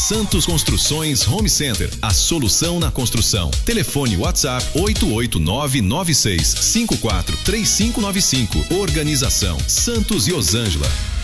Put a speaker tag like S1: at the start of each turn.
S1: Santos Construções Home Center, a solução na construção. Telefone WhatsApp 88996543595. Organização Santos e Osângela.